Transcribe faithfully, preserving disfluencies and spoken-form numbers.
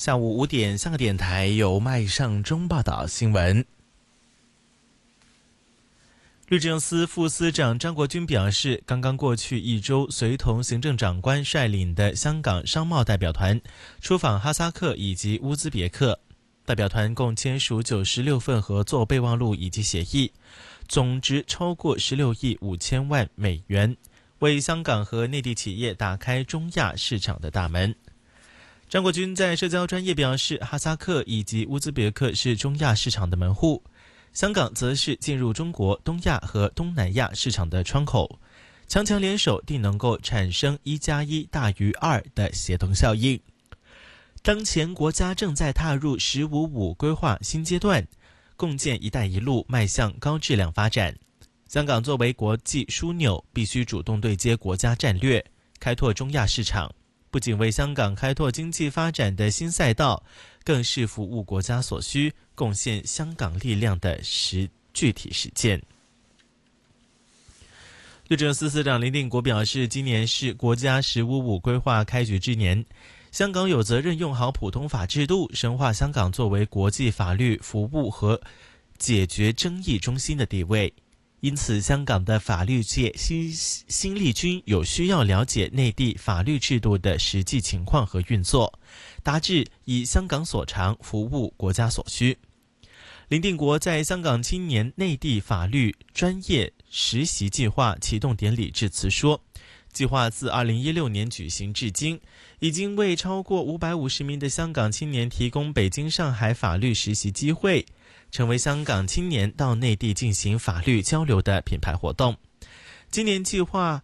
下午五点，香港电台由麦尚中报道新闻。律政司副司长张国军表示，刚刚过去一周，随同行政长官率领的香港商贸代表团出访哈萨克以及乌兹别克，代表团共签署九十六份合作备忘录以及协议，总值超过十六亿五千万美元，为香港和内地企业打开中亚市场的大门。张国军在社交专页表示，哈萨克以及乌兹别克是中亚市场的门户，香港则是进入中国、东亚和东南亚市场的窗口，强强联手定能够产生一加一大于二的协同效应。当前国家正在踏入十五五规划新阶段，共建一带一路迈向高质量发展。香港作为国际枢纽，必须主动对接国家战略，开拓中亚市场，不仅为香港开拓经济发展的新赛道，更是服务国家所需，贡献香港力量的实具体实践。律政司司长林定国表示，今年是国家十五五规划开局之年，香港有责任用好普通法制度，深化香港作为国际法律服务和解决争议中心的地位。因此，香港的法律界新新力军有需要了解内地法律制度的实际情况和运作，达至以香港所长服务国家所需。林定国在香港青年内地法律专业实习计划启动典礼致辞说，计划自二零一六年举行至今，已经为超过五百五十名的香港青年提供北京、上海法律实习机会，成为香港青年到内地进行法律交流的品牌活动。今年计划